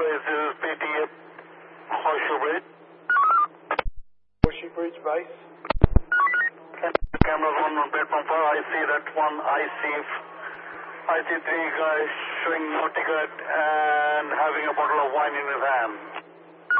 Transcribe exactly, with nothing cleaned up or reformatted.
Bridge, this is P T A Horseshoe Bridge. Horseshoe Bridge base. Cameras one on platform four. I see that one. I see, I see three guys showing no ticket and having a bottle of wine in his hand.